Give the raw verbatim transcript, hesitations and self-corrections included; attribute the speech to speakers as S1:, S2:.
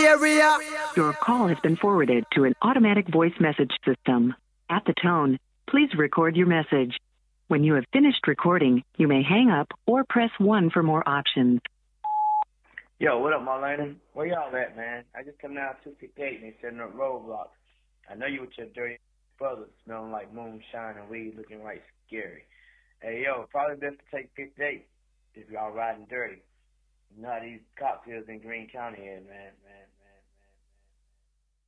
S1: area.
S2: Your call has been forwarded to an automatic voice message system. At the tone, please record your message. When you have finished recording, you may hang up or press one for more options.
S3: Yo, what up, Marlena? Where y'all at, man? I just come down two fifty-eight and they setting up roadblocks. I know you with your dirty brother smelling like moonshine and weed looking right scary. Hey, yo, probably best to take fifty-eight if y'all riding dirty. You know how these cocktails in Greene County is, man, man.